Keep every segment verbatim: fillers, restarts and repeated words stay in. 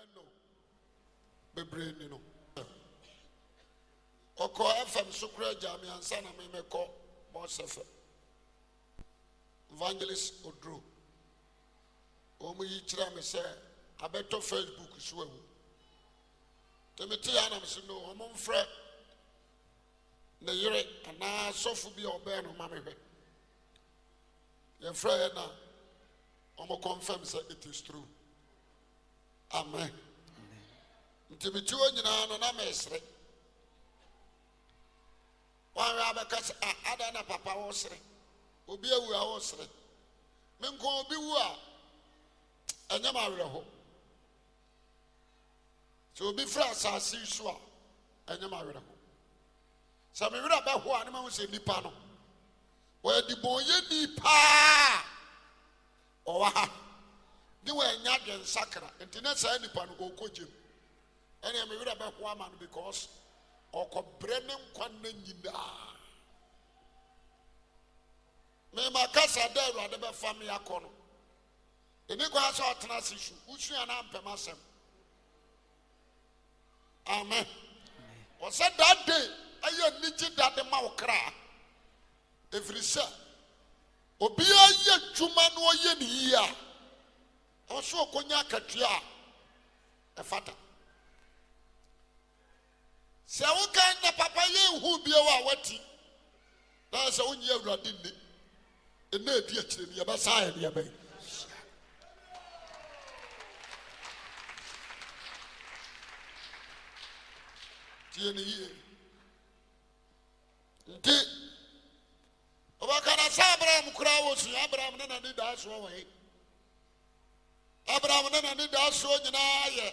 no be brain no oko F M sukura jami ansa na me meko boss F M Evangelist Odro omu yi kira me say abeto Facebook so awu temeti ana me so no omu mfre na yire ana sofu bi obe no ma me hwe ye fre na omu confirm say it is true. Amen. Ntimiti onyina no na mesre wan ra be kasa ada na papa wo sre obi awu a wo sre me nko obi wu a anya ma werɛ ho so obi fra asase so a anya ma werɛ ho sa me werɛ ba ho a ne ma ho se nipa no wo di bonye nipa o wa ha ni we nya dwen sakra enti sa nipa no go kogem ene me werɛ ba ho ama no because okobre ne nkwa na nyina me makasa da Awurade be fam yakono eni kwa so otena sishu usua na mpema asem. Amen. O said that day aye niji that the ma okra every say obi aye dwuma no oye ni yi a o so okonya akatua e fata se wo kan na papa ye hu bia wa wati na se wonye Awurade ni ena edi akire ni ya ba sa ya ya ba tieni ye nti obakana sa Abraham kura wo su Abraham na na ni da so wo he Abraham na na ni da so nyina ye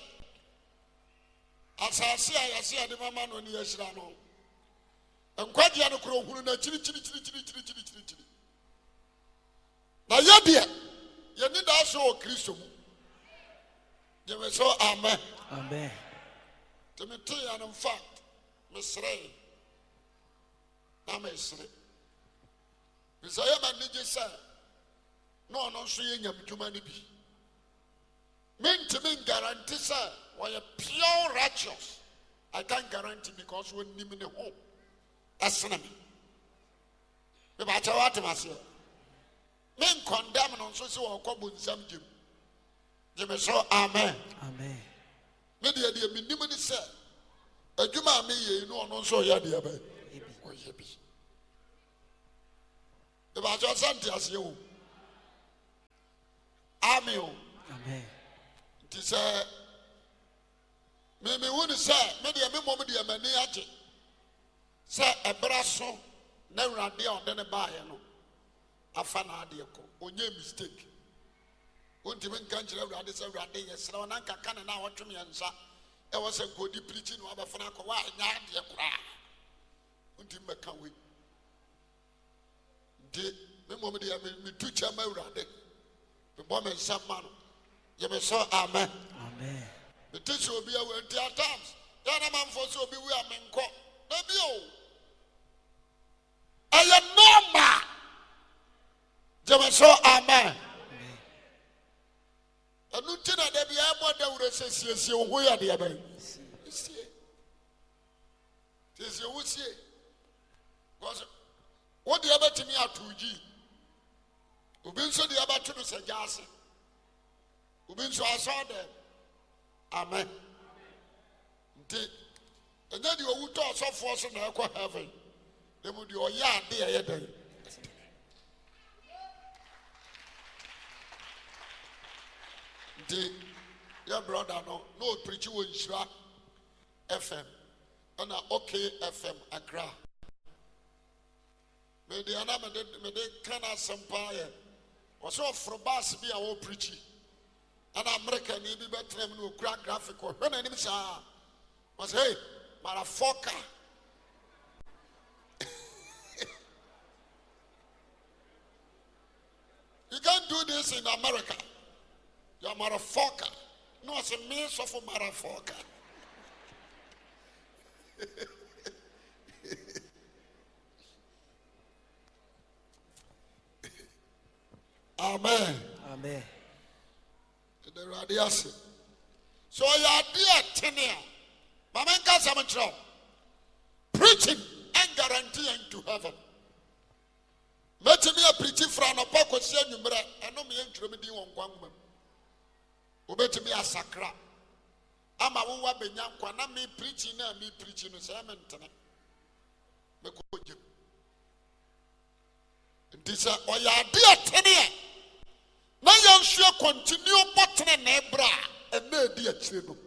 asase a yase ade mama no ni yashira no enkwagye no kuro hunu na chiri chiri chiri chiri chiri chiri chiri chiri na yede ye ni da so o Kristo mu je me so amen amen Timothy and in fact mesre na mesre bisaya man ni je say no no so ye nyam dwuma ni bi meant me guarantee say we are pure righteous. I can't guarantee because we need me home. That's not me. Me ba chawa te maso. Me condemn no so se wo ko bunsam jim. Je me so amen. Amen. Me de de me nim ni say adwuma me ye no no so ya de ba. O ye bi. Me ba chawa santi ase wo. Amen. Amen. Ti say me me woni say me de me mom de mani age say ebra so na Awurade a ode ne baaye no afa na ade ko onye mistake wonti me nka nkire Awurade say Awurade yesra wona nka ka na wotwem yensa e wo say kodi preaching no abafana ko wa nya ade kura wonti me ka we de me mom de me tu chama Awurade me bo me nsama no ye me so amen amen. The teacher will be away at times. Then a man for so be we are men caught. Maybe oh, I am normal. Jamaso amen. And Lieutenant, there be a mother who says, yes, you will hear the other. This is your would say. What the other to me are two G. Ubin so the other to say, Jassy. Ubin so I saw them. Amen. And then you will talk so for some heaven. They would do a yard there. Your brother, no, no preaching in Shra F M and a OK F M Accra. May the another may they can have some fire. Also, for bass be our preaching. And American, you be better than no crack graphic or when any say, was hey, motherfucker. You can't do this in America. You're a motherfucker. No, it's a means of a motherfucker. Amen. Amen. The radiation. So ya dear tenia. Mama nka samantro. Preaching and guaranteeing to heaven. Meti me a preaching from a poco see number and no me entry me di won kwangum. Obeti me a sakra. Ama wo wa benya kwa na me preaching na me preaching no say mentene. Me ko je. Ndisa oya dear tenia. Na yan sure continue botene na ebra and na di akire no.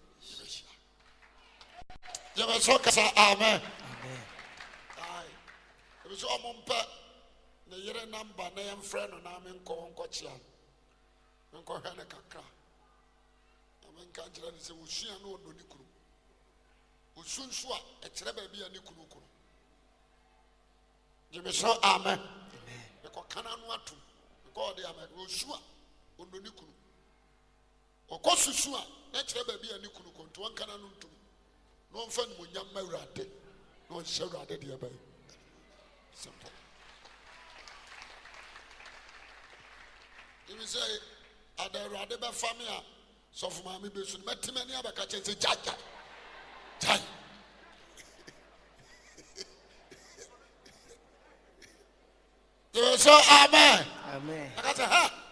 Amen. Amen. Aye. It was all mumpa. The year number, name friend, and I'm in Concochia. Uncle Hanakaka. I'm in Kanjara, and say, Ushia no Niku. Usun Swa, a Trebaby and Nikuru. You may say, Amen. The Kokanan Watu, God, the Amen, Ushua, Unduniku. Or Kosusua, that Trebaby and Nikuru, to one canon to me. No fun when young Marade, no shall rather dear bay. Simple. You will say, I'd rather be family. So for my maybe should met many other catches a jaja. Jai. You will say, Amen. Amen. I got a ha.